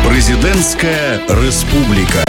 Прэзідэнцкая рэспубліка.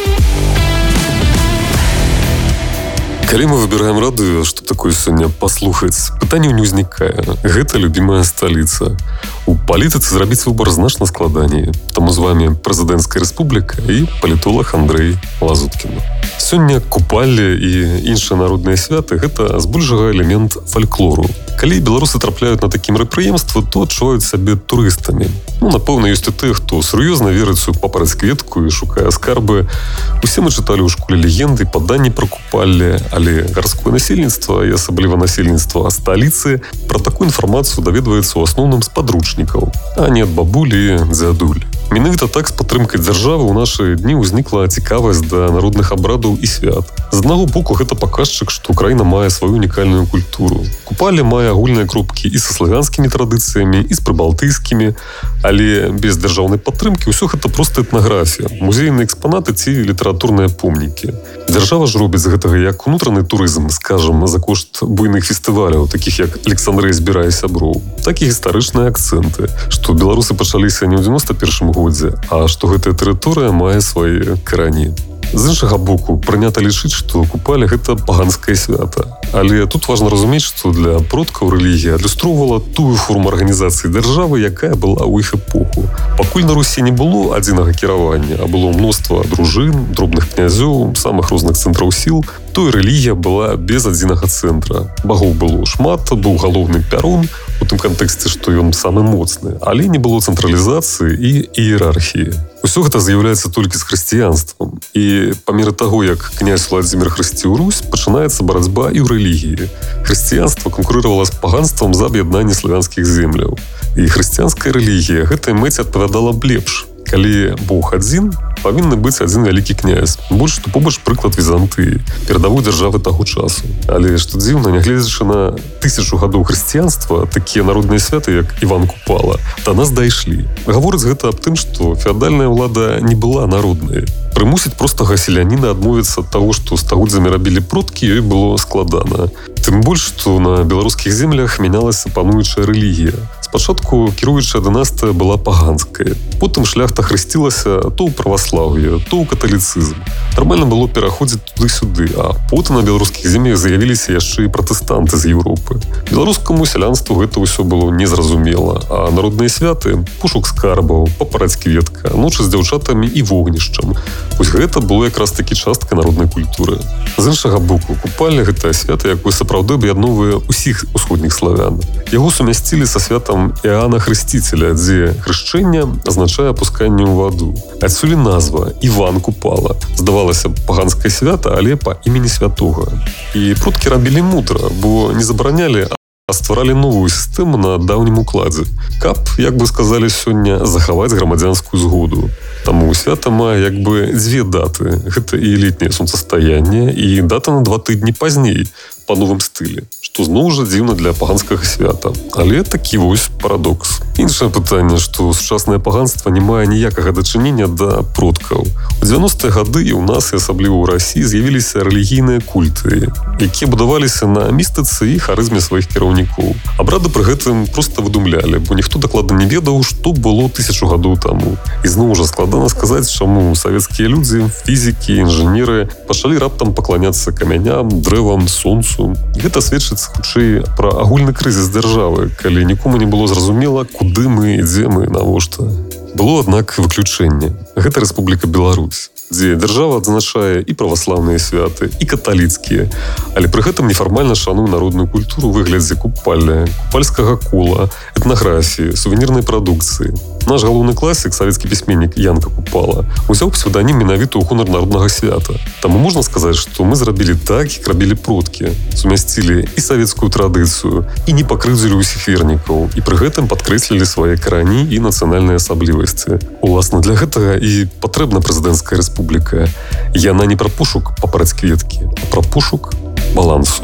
Калі мы выбираем радыё, што такое сёння паслухаць, пытанняў не ўзнікае. Гэта любімая сталіца. У палітыцы зрабіць выбар значна складаней. Таму з вами Прэзідэнцкая рэспубліка і палітолог Андрэй Лазуткін. Сёння купалле і іншыя народныя святы – гэта збольшага элемент фальклору. Калі беларусы трапляюць на такім мерапрыемствы, то адчуваюць сябе турыстамі. Напэўна, ёсць і тыя, хто сур'ёзна верыць у папараць кветку і шукае скарбы. Усе мы чыталі ў школе легенды, паданні пра купалле, але гарадское насельніцтва і асабліва насельніцтва сталіцы пра такую інфармацыю даведваецца ў асноўным з падручнікаў, а не ад бабулі і дзядуль. Менавіта так з падтрымкай дзяржавы ў нашы дні ўзнікла цікавасць да народных абрадаў і свят. З аднаго боку, гэта паказчык, што краіна мае сваю унікальную культуру. Купалле мае агульныя кропкі і са славянскімі традыцыямі, і з прыбалтыйскімі, але без дзяржаўнай падтрымкі ўсё гэта проста этнаграфія, музейныя экспанаты ці літаратурныя помнікі. Дзяржава ж робіць з гэтага як унутраны турызм, скажам, за кошт буйных фестываляў, такіх як Александрыя збірае сяброў, так і гістарычныя акцэнты, што беларусы пачаліся не ў 91-м годзе, а што гэтая тэрыторыя мае свае карані. З іншага боку, прынята лічыць, што купалле – гэта паганскае свята. Але тут важна разумець, што для продкаў рэлігія адлюстроўвала тую форму арганізацыі дзяржавы, якая была ў іх эпоху. Пакуль на Русі не было адзінага кіравання, а было мноства дружын, дробных князёў, самых розных цэнтраў сіл, то і рэлігія была без адзінага цэнтра. Багоў было шмат, быў галоўны пярун, у тым кантэксце, што ён самы моцны, але не было цэнтралізацыі і іерархіі. Усё гэта з'яўляецца толькі з хрысціянствам. І па меры таго, як князь Владзімір хрысціў Русь, пачынаецца барацьба і ў рэлігіі. Хрысціянства канкурыравала з паганствам за аб'яднанне славянскіх земляў. І хрысціянская рэлігія гэтай мэце адпавядала б лепш. Калі Бог адзін, павінны быць адзін вялікі князь. Больш што побач прыклад Візантыі, перадавой дзяржавы таго часу. Але што дзіўна, нягледзячы на 1000 гадоў хрысціянства, такія народныя святы, як Іван Купала, да нас дайшлі. Гаворыць гэта аб тым, што феадальная ўлада не была народнай. Прымусіць простага селяніна адмовіцца ад таго, што стагоддзямі рабілі продкі, ёй было складана. Тым больш, што на беларускіх землях мянялася пануючая рэлігія. Спачатку кіруючая дынастыя была паганская. Потым шляхта хрысцілася то ў праваслаўе, то ў каталіцызм. Нармальна было пераходзіць туды-сюды, а потым на беларускіх землях з'явіліся яшчэ і пратэстанты з Еўропы. Беларускаму сялянству гэта ўсё было незразумела, а народныя святы – пошук скарбаў, папараць кветка, ночы з дзяўчатамі і вогнішчам. Вось гэта было якраз такі частка народнай культуры. З іншага боку, купалле – гэта свята, якое сапраўды аб'ядноўвае ўсіх усходніх славян. Яго сумясцілі са святам Іоанна Хрысціцеля, дзе хрышчэнне азначае апусканне ў ваду. Адсюль назва Іван Купала. Здавалася б, паганскае свята, але па імені святога. І продкі рабілі мудра, бо не забаранялі, а стваралі новую сістэму на даўнім укладзе. Каб, як бы сказалі сёння, захаваць грамадзянскую згоду. Таму свята мае як бы дзве даты. Гэта і летняе сонцастаянне, і дата на 2 тыдні пазней, па новым стылі, што зноў жа дзіўна для паганскага свята. Але такі вось парадокс. Іншае пытанне, што сучаснае паганства не мае ніякага дачынення да продкаў. У 90-е гады і ў нас, і асабліва ў Расіі, з'явіліся рэлігійныя культы, якія будаваліся на містыцы і харызме сваіх кіраўнікоў. Абрады пры гэтым проста выдумлялі, бо ніхто дакладна не ведаў, што было 1000 гадоў таму. І зноў жа складана сказаць, чаму савецкія людзі, фізікі, інжынеры пачалі раптам пакланяцца камяням, дрэвам, сонцу. Гэта сведчыць хутчэй пра агульны крызіс дзяржавы, калі нікому не было зразумела, куды мы, ідзе мы, навошта. Было, аднак, выключэнне. Гэта Рэспубліка Беларусь, дзе дзяржава адзначае і праваслаўныя святы, і каталіцкія, але пры гэтым нефармальна шануе народную культуру ў выглядзе купалля, купальскага кола, этнаграфіі, сувенірнай прадукцыі. Наш галоўны класік, савецкі пісьменнік Янка Купала, узяў псевданім менавіта ў гонар народнага свята. Таму можна сказаць, што мы зрабілі так, як рабілі продкі. Сумясцілі і савецкую традыцыю, і не пакрыўдзілі ўсіх вернікаў, і пры гэтым падкрэслілі свае карані і нацыянальныя асаблівасці. Уласна, для гэтага і патрэбна прэзідэнцкая рэспубліка. Яна не пра пошук папараць кветкі, а пра пошук балансу.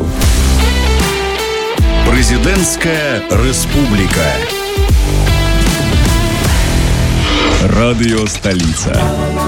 Прэзідэнцкая рэспубліка. Радыё Сталіца.